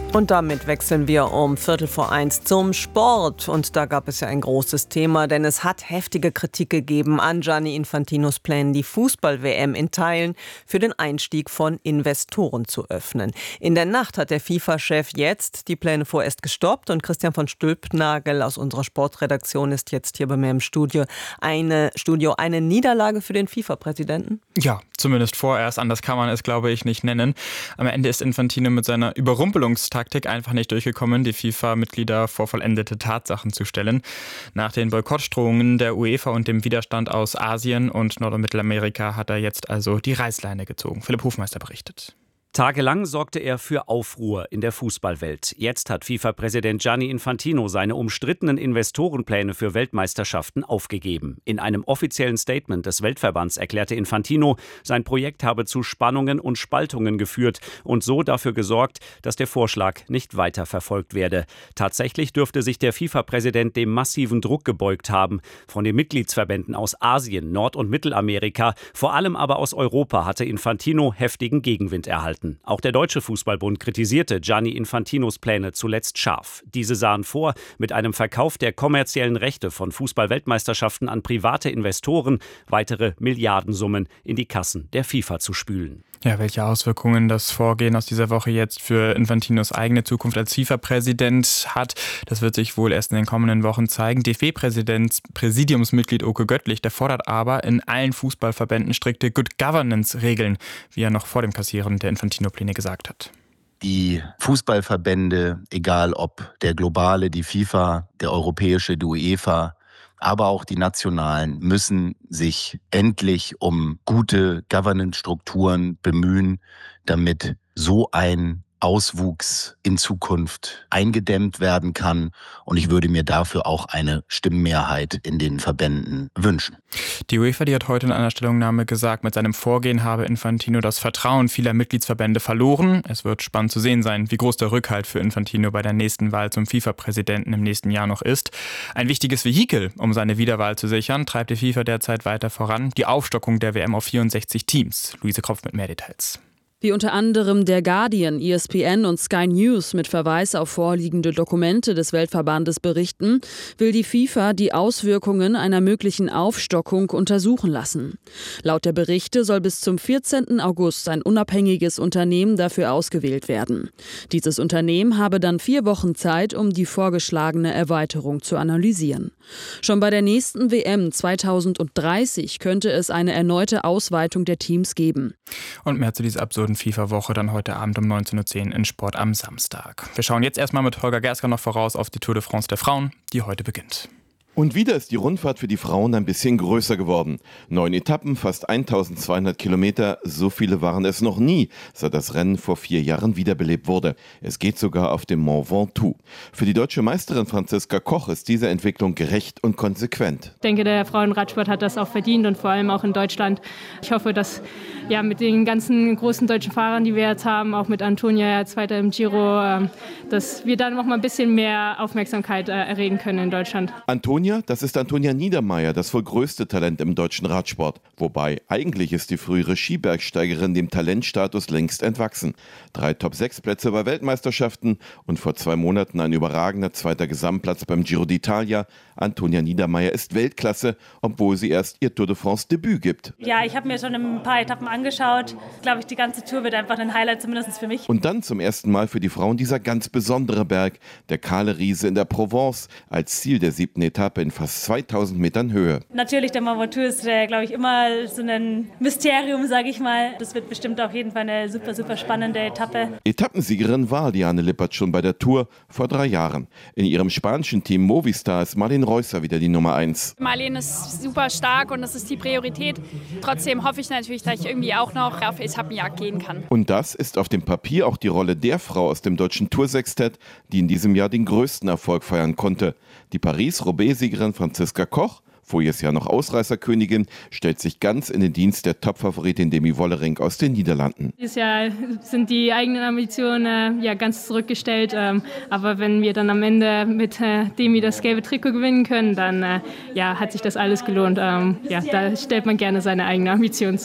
Und damit wechseln wir um 1:15 zum Sport. Und da gab es ja ein großes Thema, denn es hat heftige Kritik gegeben an Gianni Infantinos Plänen, die Fußball-WM in Teilen für den Einstieg von Investoren zu öffnen. In der Nacht hat der FIFA-Chef jetzt die Pläne vorerst gestoppt und Christian von Stülpnagel aus unserer Sportredaktion ist jetzt hier bei mir im Studio. Eine Niederlage für den FIFA-Präsidenten? Ja, zumindest vorerst. Anders kann man es, glaube ich, nicht nennen. Am Ende ist Infantino mit seiner Überrumpelungstaktik einfach nicht durchgekommen, die FIFA-Mitglieder vor vollendete Tatsachen zu stellen. Nach den Boykottdrohungen der UEFA und dem Widerstand aus Asien und Nord- und Mittelamerika hat er jetzt also die Reißleine gezogen. Philipp Hofmeister berichtet. Tagelang sorgte er für Aufruhr in der Fußballwelt. Jetzt hat FIFA-Präsident Gianni Infantino seine umstrittenen Investorenpläne für Weltmeisterschaften aufgegeben. In einem offiziellen Statement des Weltverbands erklärte Infantino, sein Projekt habe zu Spannungen und Spaltungen geführt und so dafür gesorgt, dass der Vorschlag nicht weiter verfolgt werde. Tatsächlich dürfte sich der FIFA-Präsident dem massiven Druck gebeugt haben. Von den Mitgliedsverbänden aus Asien, Nord- und Mittelamerika, vor allem aber aus Europa hatte Infantino heftigen Gegenwind erhalten. Auch der Deutsche Fußballbund kritisierte Gianni Infantinos Pläne zuletzt scharf. Diese sahen vor, mit einem Verkauf der kommerziellen Rechte von Fußball-Weltmeisterschaften an private Investoren weitere Milliardensummen in die Kassen der FIFA zu spülen. Ja, welche Auswirkungen das Vorgehen aus dieser Woche jetzt für Infantinos eigene Zukunft als FIFA-Präsident hat, das wird sich wohl erst in den kommenden Wochen zeigen. DFB-Präsidiumsmitglied Oke Göttlich, der fordert aber in allen Fußballverbänden strikte Good-Governance-Regeln, wie er noch vor dem Kassieren der Infantino-Pläne gesagt hat. Die Fußballverbände, egal ob der globale, die FIFA, der europäische, die UEFA, aber auch die nationalen, müssen sich endlich um gute Governance-Strukturen bemühen, damit so ein Auswuchs in Zukunft eingedämmt werden kann. Und ich würde mir dafür auch eine Stimmenmehrheit in den Verbänden wünschen. Die UEFA, die hat heute in einer Stellungnahme gesagt, mit seinem Vorgehen habe Infantino das Vertrauen vieler Mitgliedsverbände verloren. Es wird spannend zu sehen sein, wie groß der Rückhalt für Infantino bei der nächsten Wahl zum FIFA-Präsidenten im nächsten Jahr noch ist. Ein wichtiges Vehikel, um seine Wiederwahl zu sichern, treibt die FIFA derzeit weiter voran. Die Aufstockung der WM auf 64 Teams. Luise Kropf mit mehr Details. Wie unter anderem der Guardian, ESPN und Sky News mit Verweis auf vorliegende Dokumente des Weltverbandes berichten, will die FIFA die Auswirkungen einer möglichen Aufstockung untersuchen lassen. Laut der Berichte soll bis zum 14. August ein unabhängiges Unternehmen dafür ausgewählt werden. Dieses Unternehmen habe dann 4 Wochen Zeit, um die vorgeschlagene Erweiterung zu analysieren. Schon bei der nächsten WM 2030 könnte es eine erneute Ausweitung der Teams geben. Und mehr zu dieser absurden FIFA-Woche dann heute Abend um 19:10 Uhr in Sport am Samstag. Wir schauen jetzt erstmal mit Holger Gersker noch voraus auf die Tour de France der Frauen, die heute beginnt. Und wieder ist die Rundfahrt für die Frauen ein bisschen größer geworden. 9 Etappen, fast 1200 Kilometer, so viele waren es noch nie, seit das Rennen vor 4 Jahren wiederbelebt wurde. Es geht sogar auf dem Mont Ventoux. Für die deutsche Meisterin Franziska Koch ist diese Entwicklung gerecht und konsequent. Ich denke, der Frauenradsport hat das auch verdient und vor allem auch in Deutschland. Ich hoffe, dass mit den ganzen großen deutschen Fahrern, die wir jetzt haben, auch mit Antonia, Zweiter im Giro, dass wir dann noch mal ein bisschen mehr Aufmerksamkeit erregen können in Deutschland. Antonia, das ist Antonia Niedermeyer, das wohl größte Talent im deutschen Radsport. Wobei, eigentlich ist die frühere Skibergsteigerin dem Talentstatus längst entwachsen. 3 Top-6-Plätze bei Weltmeisterschaften und vor 2 Monaten ein überragender 2. Gesamtplatz beim Giro d'Italia. Antonia Niedermeyer ist Weltklasse, obwohl sie erst ihr Tour de France-Debüt gibt. Ja, ich habe mir schon ein paar Etappen angeschaut. Glaube ich, die ganze Tour wird einfach ein Highlight, zumindest für mich. Und dann zum ersten Mal für die Frauen dieser ganz besondere Berg, der Kahle Riese in der Provence, als Ziel der 7. Etappe in fast 2000 Metern Höhe. Natürlich, der Mont Ventoux ist, glaube ich, immer so ein Mysterium, sage ich mal. Das wird bestimmt auf jeden Fall eine super, super spannende Etappe. Etappensiegerin war Liane Lippert schon bei der Tour vor 3 Jahren. In ihrem spanischen Team Movistar ist Marlene Reusser wieder die Nummer 1. Marlene ist super stark und das ist die Priorität. Trotzdem hoffe ich natürlich, dass ich irgendwie auch noch auf Etappenjagd gehen kann. Und das ist auf dem Papier auch die Rolle der Frau aus dem deutschen Toursextett, die in diesem Jahr den größten Erfolg feiern konnte. Die Paris-Roubaix-Siegerin Franziska Koch, voriges Jahr noch Ausreißerkönigin, stellt sich ganz in den Dienst der Topfavoritin Demi Wollering aus den Niederlanden. Dieses Jahr sind die eigenen Ambitionen ganz zurückgestellt. Aber wenn wir dann am Ende mit Demi das gelbe Trikot gewinnen können, dann hat sich das alles gelohnt. Da stellt man gerne seine eigenen Ambitionen zurück.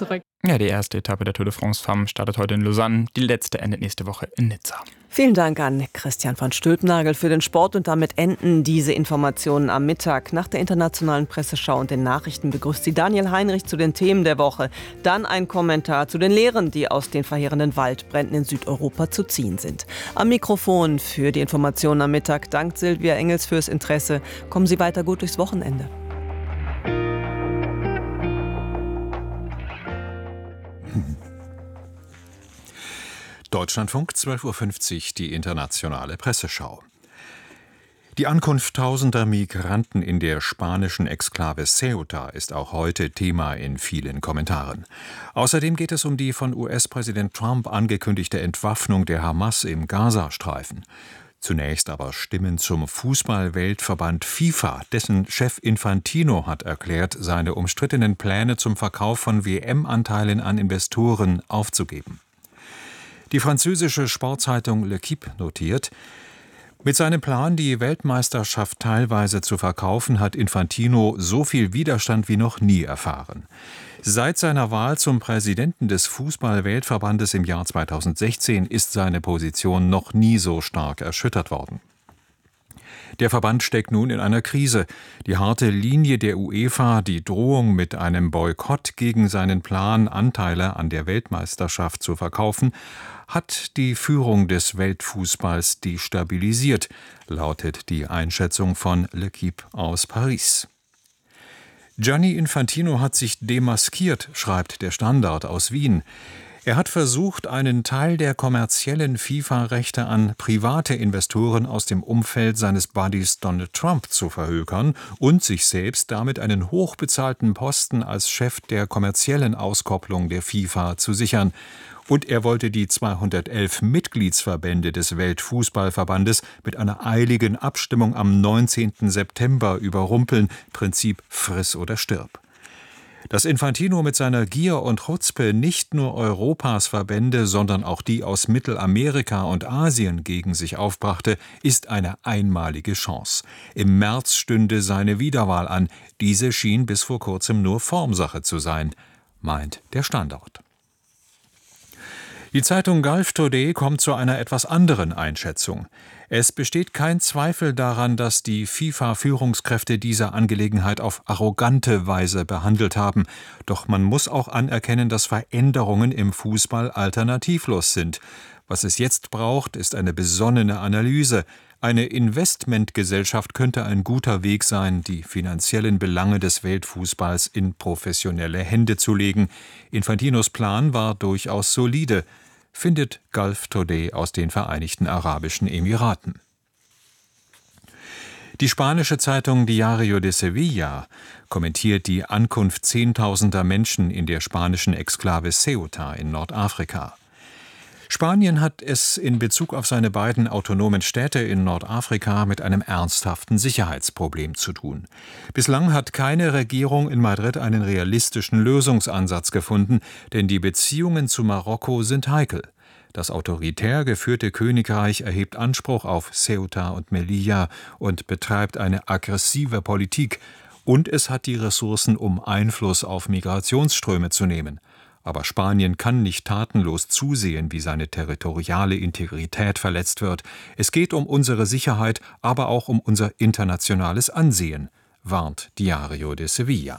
Ja, die erste Etappe der Tour de France Femmes startet heute in Lausanne, die letzte endet nächste Woche in Nizza. Vielen Dank an Christian von Stülpnagel für den Sport und damit enden diese Informationen am Mittag. Nach der internationalen Presseschau und den Nachrichten begrüßt Sie Daniel Heinrich zu den Themen der Woche. Dann ein Kommentar zu den Lehren, die aus den verheerenden Waldbränden in Südeuropa zu ziehen sind. Am Mikrofon für die Informationen am Mittag dankt Silvia Engels fürs Interesse. Kommen Sie weiter gut durchs Wochenende. Deutschlandfunk, 12:50 Uhr, die internationale Presseschau. Die Ankunft tausender Migranten in der spanischen Exklave Ceuta ist auch heute Thema in vielen Kommentaren. Außerdem geht es um die von US-Präsident Trump angekündigte Entwaffnung der Hamas im Gazastreifen. Zunächst aber Stimmen zum Fußball-Weltverband FIFA. Dessen Chef Infantino hat erklärt, seine umstrittenen Pläne zum Verkauf von WM-Anteilen an Investoren aufzugeben. Die französische Sportzeitung L'Équipe notiert: Mit seinem Plan, die Weltmeisterschaft teilweise zu verkaufen, hat Infantino so viel Widerstand wie noch nie erfahren. Seit seiner Wahl zum Präsidenten des Fußball-Weltverbandes im Jahr 2016 ist seine Position noch nie so stark erschüttert worden. Der Verband steckt nun in einer Krise. Die harte Linie der UEFA, die Drohung mit einem Boykott gegen seinen Plan, Anteile an der Weltmeisterschaft zu verkaufen, hat die Führung des Weltfußballs destabilisiert, lautet die Einschätzung von L'Équipe aus Paris. Gianni Infantino hat sich demaskiert, schreibt der Standard aus Wien. Er hat versucht, einen Teil der kommerziellen FIFA-Rechte an private Investoren aus dem Umfeld seines Buddies Donald Trump zu verhökern und sich selbst damit einen hochbezahlten Posten als Chef der kommerziellen Auskopplung der FIFA zu sichern. Und er wollte die 211 Mitgliedsverbände des Weltfußballverbandes mit einer eiligen Abstimmung am 19. September überrumpeln, Prinzip friss oder stirb. Dass Infantino mit seiner Gier und Chutzpe nicht nur Europas Verbände, sondern auch die aus Mittelamerika und Asien gegen sich aufbrachte, ist eine einmalige Chance. Im März stünde seine Wiederwahl an. Diese schien bis vor kurzem nur Formsache zu sein, meint der Standard. Die Zeitung Gulf Today kommt zu einer etwas anderen Einschätzung. Es besteht kein Zweifel daran, dass die FIFA-Führungskräfte diese Angelegenheit auf arrogante Weise behandelt haben. Doch man muss auch anerkennen, dass Veränderungen im Fußball alternativlos sind. Was es jetzt braucht, ist eine besonnene Analyse. Eine Investmentgesellschaft könnte ein guter Weg sein, die finanziellen Belange des Weltfußballs in professionelle Hände zu legen. Infantinos Plan war durchaus solide, findet Gulf Today aus den Vereinigten Arabischen Emiraten. Die spanische Zeitung Diario de Sevilla kommentiert die Ankunft Zehntausender Menschen in der spanischen Exklave Ceuta in Nordafrika. Spanien hat es in Bezug auf seine beiden autonomen Städte in Nordafrika mit einem ernsthaften Sicherheitsproblem zu tun. Bislang hat keine Regierung in Madrid einen realistischen Lösungsansatz gefunden, denn die Beziehungen zu Marokko sind heikel. Das autoritär geführte Königreich erhebt Anspruch auf Ceuta und Melilla und betreibt eine aggressive Politik. Und es hat die Ressourcen, um Einfluss auf Migrationsströme zu nehmen. Aber Spanien kann nicht tatenlos zusehen, wie seine territoriale Integrität verletzt wird. Es geht um unsere Sicherheit, aber auch um unser internationales Ansehen, warnt Diario de Sevilla.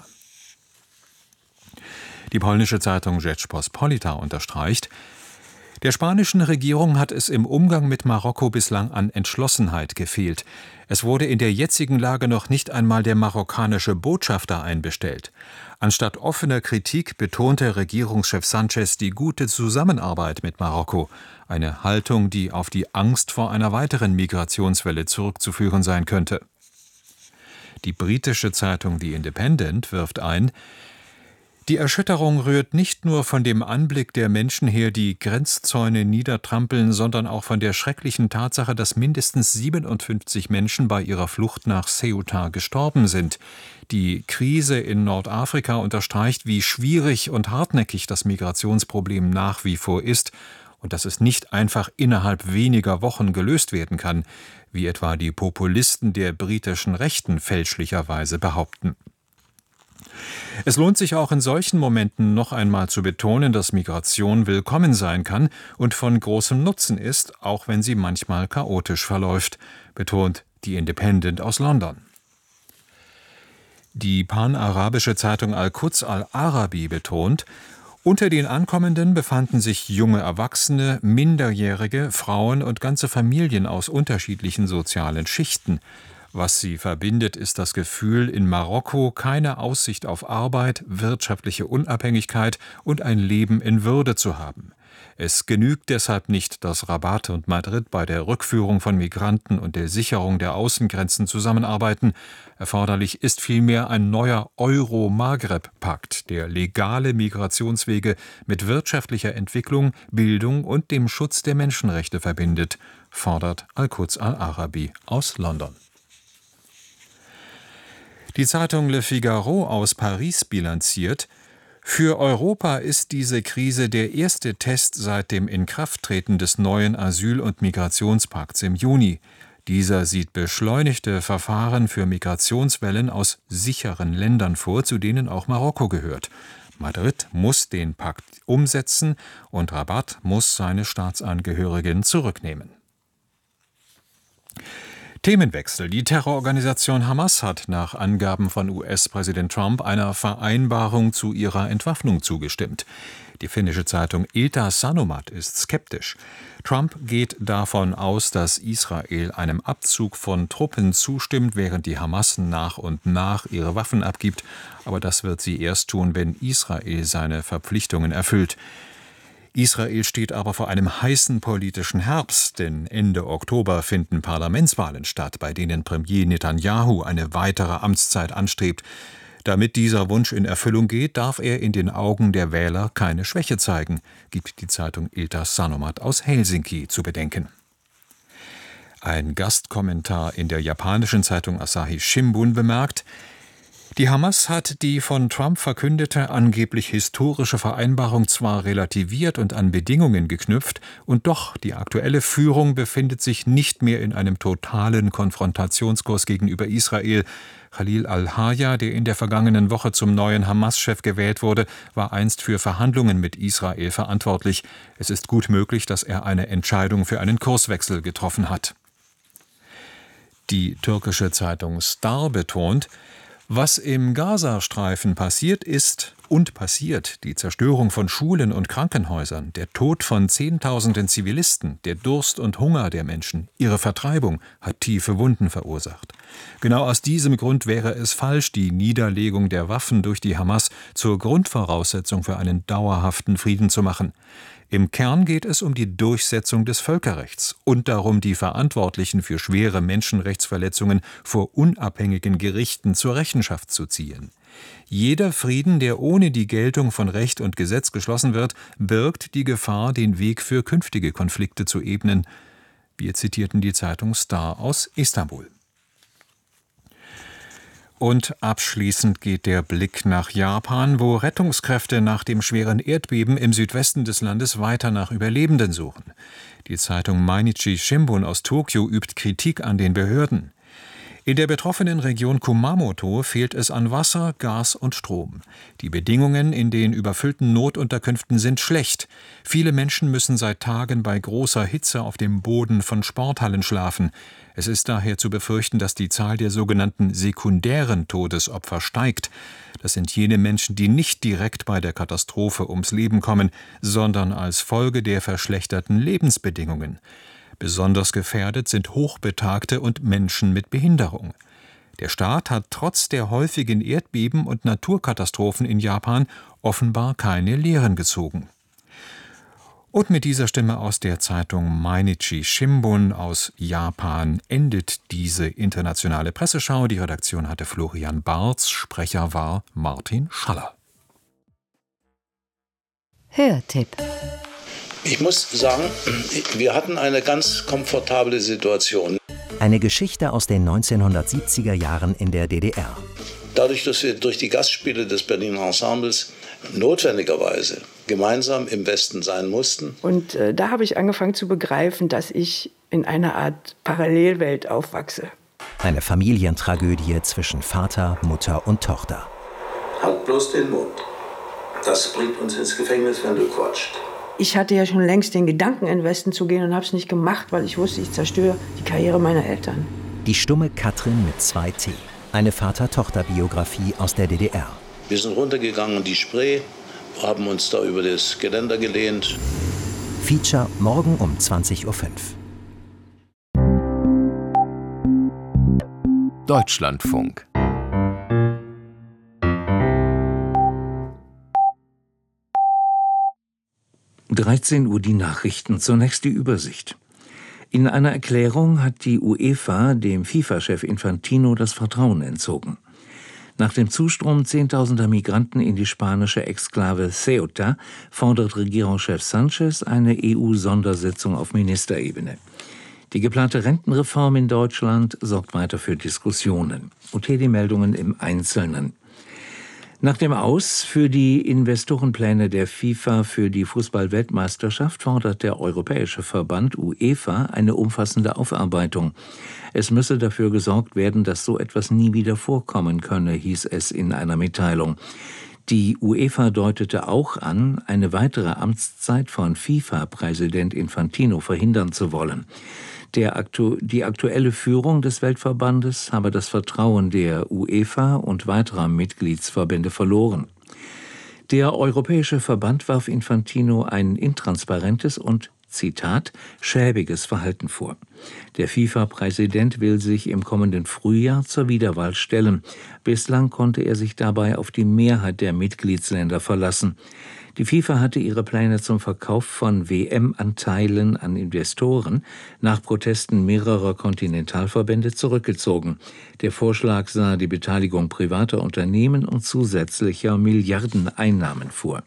Die polnische Zeitung Rzeczpospolita unterstreicht: Der spanischen Regierung hat es im Umgang mit Marokko bislang an Entschlossenheit gefehlt. Es wurde in der jetzigen Lage noch nicht einmal der marokkanische Botschafter einbestellt. Anstatt offener Kritik betonte Regierungschef Sanchez die gute Zusammenarbeit mit Marokko, eine Haltung, die auf die Angst vor einer weiteren Migrationswelle zurückzuführen sein könnte. Die britische Zeitung The Independent wirft ein: Die Erschütterung rührt nicht nur von dem Anblick der Menschen her, die Grenzzäune niedertrampeln, sondern auch von der schrecklichen Tatsache, dass mindestens 57 Menschen bei ihrer Flucht nach Ceuta gestorben sind. Die Krise in Nordafrika unterstreicht, wie schwierig und hartnäckig das Migrationsproblem nach wie vor ist und dass es nicht einfach innerhalb weniger Wochen gelöst werden kann, wie etwa die Populisten der britischen Rechten fälschlicherweise behaupten. Es lohnt sich auch in solchen Momenten noch einmal zu betonen, dass Migration willkommen sein kann und von großem Nutzen ist, auch wenn sie manchmal chaotisch verläuft, betont die Independent aus London. Die panarabische Zeitung Al-Quds Al-Arabi betont, unter den Ankommenden befanden sich junge Erwachsene, Minderjährige, Frauen und ganze Familien aus unterschiedlichen sozialen Schichten. Was sie verbindet, ist das Gefühl, in Marokko keine Aussicht auf Arbeit, wirtschaftliche Unabhängigkeit und ein Leben in Würde zu haben. Es genügt deshalb nicht, dass Rabat und Madrid bei der Rückführung von Migranten und der Sicherung der Außengrenzen zusammenarbeiten. Erforderlich ist vielmehr ein neuer Euro-Maghreb-Pakt, der legale Migrationswege mit wirtschaftlicher Entwicklung, Bildung und dem Schutz der Menschenrechte verbindet, fordert Al-Quds Al-Arabi aus London. Die Zeitung Le Figaro aus Paris bilanziert: Für Europa ist diese Krise der erste Test seit dem Inkrafttreten des neuen Asyl- und Migrationspakts im Juni. Dieser sieht beschleunigte Verfahren für Migrationswellen aus sicheren Ländern vor, zu denen auch Marokko gehört. Madrid muss den Pakt umsetzen und Rabat muss seine Staatsangehörigen zurücknehmen. Themenwechsel. Die Terrororganisation Hamas hat nach Angaben von US-Präsident Trump einer Vereinbarung zu ihrer Entwaffnung zugestimmt. Die finnische Zeitung Ilta-Sanomat ist skeptisch. Trump geht davon aus, dass Israel einem Abzug von Truppen zustimmt, während die Hamas nach und nach ihre Waffen abgibt. Aber das wird sie erst tun, wenn Israel seine Verpflichtungen erfüllt. Israel steht aber vor einem heißen politischen Herbst, denn Ende Oktober finden Parlamentswahlen statt, bei denen Premier Netanyahu eine weitere Amtszeit anstrebt. Damit dieser Wunsch in Erfüllung geht, darf er in den Augen der Wähler keine Schwäche zeigen, gibt die Zeitung Ilta-Sanomat aus Helsinki zu bedenken. Ein Gastkommentar in der japanischen Zeitung Asahi Shimbun bemerkt: Die Hamas hat die von Trump verkündete angeblich historische Vereinbarung zwar relativiert und an Bedingungen geknüpft, und doch die aktuelle Führung befindet sich nicht mehr in einem totalen Konfrontationskurs gegenüber Israel. Khalil al-Hayya, der in der vergangenen Woche zum neuen Hamas-Chef gewählt wurde, war einst für Verhandlungen mit Israel verantwortlich. Es ist gut möglich, dass er eine Entscheidung für einen Kurswechsel getroffen hat. Die türkische Zeitung Star betont: Was im Gazastreifen passiert ist und passiert, die Zerstörung von Schulen und Krankenhäusern, der Tod von Zehntausenden Zivilisten, der Durst und Hunger der Menschen, ihre Vertreibung, hat tiefe Wunden verursacht. Genau aus diesem Grund wäre es falsch, die Niederlegung der Waffen durch die Hamas zur Grundvoraussetzung für einen dauerhaften Frieden zu machen. Im Kern geht es um die Durchsetzung des Völkerrechts und darum, die Verantwortlichen für schwere Menschenrechtsverletzungen vor unabhängigen Gerichten zur Rechenschaft zu ziehen. Jeder Frieden, der ohne die Geltung von Recht und Gesetz geschlossen wird, birgt die Gefahr, den Weg für künftige Konflikte zu ebnen. Wir zitierten die Zeitung Star aus Istanbul. Und abschließend geht der Blick nach Japan, wo Rettungskräfte nach dem schweren Erdbeben im Südwesten des Landes weiter nach Überlebenden suchen. Die Zeitung Mainichi Shimbun aus Tokio übt Kritik an den Behörden. In der betroffenen Region Kumamoto fehlt es an Wasser, Gas und Strom. Die Bedingungen in den überfüllten Notunterkünften sind schlecht. Viele Menschen müssen seit Tagen bei großer Hitze auf dem Boden von Sporthallen schlafen. Es ist daher zu befürchten, dass die Zahl der sogenannten sekundären Todesopfer steigt. Das sind jene Menschen, die nicht direkt bei der Katastrophe ums Leben kommen, sondern als Folge der verschlechterten Lebensbedingungen. Besonders gefährdet sind Hochbetagte und Menschen mit Behinderung. Der Staat hat trotz der häufigen Erdbeben und Naturkatastrophen in Japan offenbar keine Lehren gezogen. Und mit dieser Stimme aus der Zeitung Mainichi Shimbun aus Japan endet diese internationale Presseschau. Die Redaktion hatte Florian Barz, Sprecher war Martin Schaller. Hörtipp. Ich muss sagen, wir hatten eine ganz komfortable Situation. Eine Geschichte aus den 1970er Jahren in der DDR. Dadurch, dass wir durch die Gastspiele des Berliner Ensembles notwendigerweise gemeinsam im Westen sein mussten. Und da habe ich angefangen zu begreifen, dass ich in einer Art Parallelwelt aufwachse. Eine Familientragödie zwischen Vater, Mutter und Tochter. Halt bloß den Mund. Das bringt uns ins Gefängnis, wenn du quatscht. Ich hatte ja schon längst den Gedanken, in den Westen zu gehen und habe es nicht gemacht, weil ich wusste, ich zerstöre die Karriere meiner Eltern. Die stumme Katrin mit 2 T. Eine Vater-Tochter-Biografie aus der DDR. Wir sind runtergegangen in die Spree, haben uns da über das Geländer gelehnt. Feature morgen um 20:05 Uhr. Deutschlandfunk. (13 Uhr) die Nachrichten. Zunächst die Übersicht. In einer Erklärung hat die UEFA dem FIFA-Chef Infantino das Vertrauen entzogen. Nach dem Zustrom zehntausender Migranten in die spanische Exklave Ceuta fordert Regierungschef Sánchez eine EU-Sondersitzung auf Ministerebene. Die geplante Rentenreform in Deutschland sorgt weiter für Diskussionen. Und hier die Meldungen im Einzelnen. Nach dem Aus für die Investorenpläne der FIFA für die Fußball-Weltmeisterschaft fordert der Europäische Verband UEFA eine umfassende Aufarbeitung. Es müsse dafür gesorgt werden, dass so etwas nie wieder vorkommen könne, hieß es in einer Mitteilung. Die UEFA deutete auch an, eine weitere Amtszeit von FIFA-Präsident Infantino verhindern zu wollen. Die aktuelle Führung des Weltverbandes habe das Vertrauen der UEFA und weiterer Mitgliedsverbände verloren. Der Europäische Verband warf Infantino ein intransparentes und, Zitat, schäbiges Verhalten vor. Der FIFA-Präsident will sich im kommenden Frühjahr zur Wiederwahl stellen. Bislang konnte er sich dabei auf die Mehrheit der Mitgliedsländer verlassen. Die FIFA hatte ihre Pläne zum Verkauf von WM-Anteilen an Investoren nach Protesten mehrerer Kontinentalverbände zurückgezogen. Der Vorschlag sah die Beteiligung privater Unternehmen und zusätzlicher Milliardeneinnahmen vor.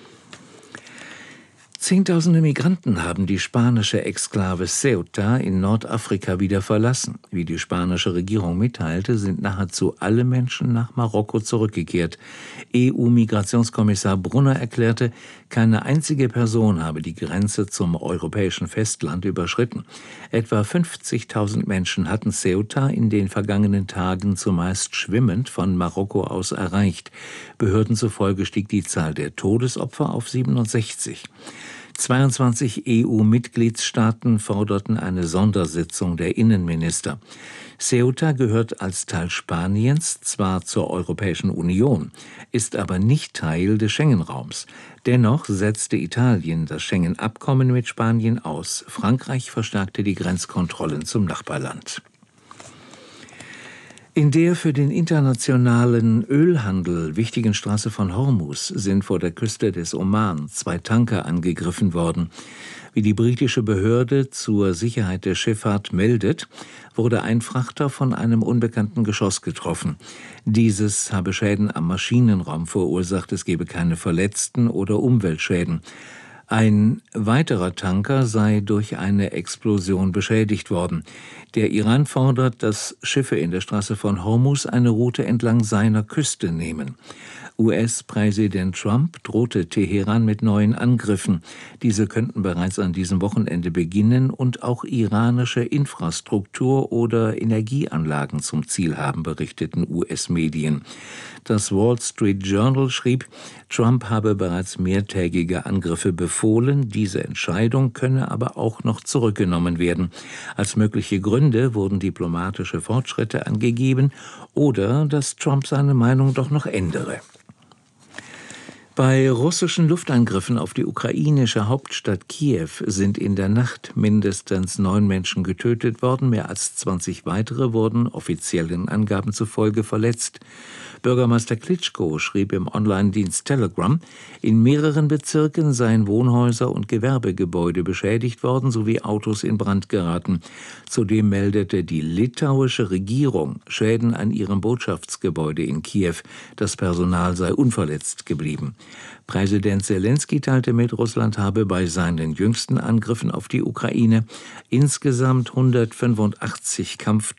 Zehntausende Migranten haben die spanische Exklave Ceuta in Nordafrika wieder verlassen. Wie die spanische Regierung mitteilte, sind nahezu alle Menschen nach Marokko zurückgekehrt. EU-Migrationskommissar Brunner erklärte, keine einzige Person habe die Grenze zum europäischen Festland überschritten. Etwa 50.000 Menschen hatten Ceuta in den vergangenen Tagen zumeist schwimmend von Marokko aus erreicht. Behörden zufolge stieg die Zahl der Todesopfer auf 67. 22 EU-Mitgliedstaaten forderten eine Sondersitzung der Innenminister. Ceuta gehört als Teil Spaniens zwar zur Europäischen Union, ist aber nicht Teil des Schengen-Raums. Dennoch setzte Italien das Schengen-Abkommen mit Spanien aus. Frankreich verstärkte die Grenzkontrollen zum Nachbarland. In der für den internationalen Ölhandel wichtigen Straße von Hormuz sind vor der Küste des Oman 2 Tanker angegriffen worden. Wie die britische Behörde zur Sicherheit der Schifffahrt meldet, wurde ein Frachter von einem unbekannten Geschoss getroffen. Dieses habe Schäden am Maschinenraum verursacht, es gebe keine Verletzten oder Umweltschäden. Ein weiterer Tanker sei durch eine Explosion beschädigt worden. Der Iran fordert, dass Schiffe in der Straße von Hormuz eine Route entlang seiner Küste nehmen. US-Präsident Trump drohte Teheran mit neuen Angriffen. Diese könnten bereits an diesem Wochenende beginnen und auch iranische Infrastruktur oder Energieanlagen zum Ziel haben, berichteten US-Medien. Das Wall Street Journal schrieb, Trump habe bereits mehrtägige Angriffe befohlen, diese Entscheidung könne aber auch noch zurückgenommen werden. Als mögliche Gründe wurden diplomatische Fortschritte angegeben oder dass Trump seine Meinung doch noch ändere. Bei russischen Luftangriffen auf die ukrainische Hauptstadt Kiew sind in der Nacht mindestens 9 Menschen getötet worden, mehr als 20 weitere wurden offiziellen Angaben zufolge verletzt. Bürgermeister Klitschko schrieb im Online-Dienst Telegram, in mehreren Bezirken seien Wohnhäuser und Gewerbegebäude beschädigt worden sowie Autos in Brand geraten. Zudem meldete die litauische Regierung Schäden an ihrem Botschaftsgebäude in Kiew. Das Personal sei unverletzt geblieben. Präsident Selenskyj teilte mit, Russland habe bei seinen jüngsten Angriffen auf die Ukraine insgesamt 185